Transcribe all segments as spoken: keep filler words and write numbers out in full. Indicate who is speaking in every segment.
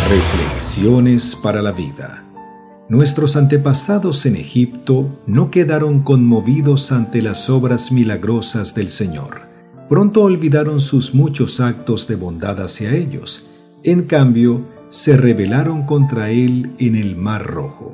Speaker 1: Reflexiones para la vida. Nuestros antepasados en Egipto no quedaron conmovidos ante las obras milagrosas del Señor. Pronto olvidaron sus muchos actos de bondad hacia ellos. En cambio, se rebelaron contra Él en el Mar Rojo.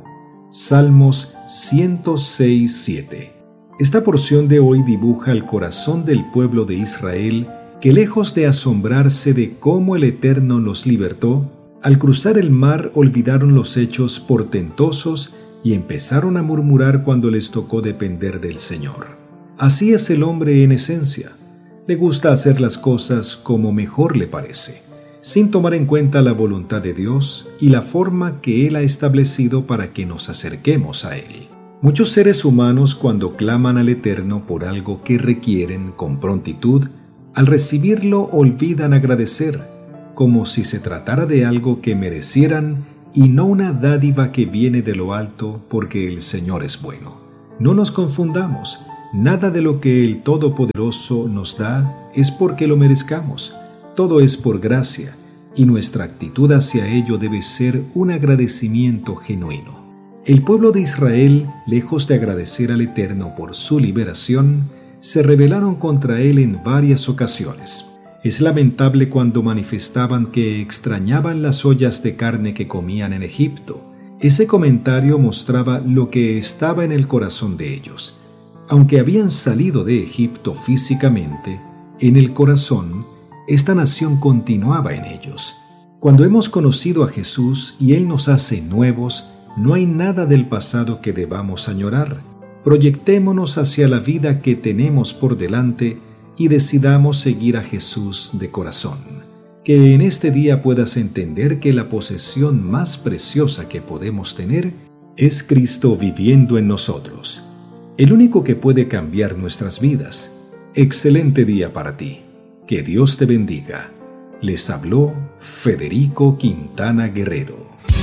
Speaker 1: Salmos ciento seis, siete. Esta porción de hoy dibuja el corazón del pueblo de Israel que, lejos de asombrarse de cómo el Eterno los libertó, al cruzar el mar olvidaron los hechos portentosos y empezaron a murmurar cuando les tocó depender del Señor. Así es el hombre en esencia. Le gusta hacer las cosas como mejor le parece, sin tomar en cuenta la voluntad de Dios y la forma que Él ha establecido para que nos acerquemos a Él. Muchos seres humanos, cuando claman al Eterno por algo que requieren con prontitud, al recibirlo olvidan agradecer, como si se tratara de algo que merecieran y no una dádiva que viene de lo alto porque el Señor es bueno. No nos confundamos, nada de lo que el Todopoderoso nos da es porque lo merezcamos, todo es por gracia, y nuestra actitud hacia ello debe ser un agradecimiento genuino. El pueblo de Israel, lejos de agradecer al Eterno por su liberación, se rebelaron contra Él en varias ocasiones. Es lamentable cuando manifestaban que extrañaban las ollas de carne que comían en Egipto. Ese comentario mostraba lo que estaba en el corazón de ellos. Aunque habían salido de Egipto físicamente, en el corazón, esta nación continuaba en ellos. Cuando hemos conocido a Jesús y Él nos hace nuevos, no hay nada del pasado que debamos añorar. Proyectémonos hacia la vida que tenemos por delante y decidamos seguir a Jesús de corazón. Que en este día puedas entender que la posesión más preciosa que podemos tener es Cristo viviendo en nosotros, el único que puede cambiar nuestras vidas. Excelente día para ti. Que Dios te bendiga. Les habló Federico Quintana Guerrero.